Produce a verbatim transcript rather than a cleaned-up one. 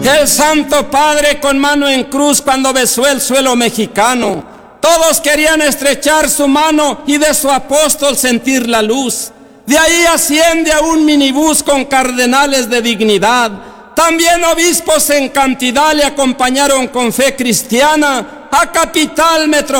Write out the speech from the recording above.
El Santo Padre con mano en cruz cuando besó el suelo mexicano. Todos querían estrechar su mano y de su apóstol sentir la luz. De ahí asciende a un minibús con cardenales de dignidad. También obispos en cantidad le acompañaron con fe cristiana a capital metropolitana.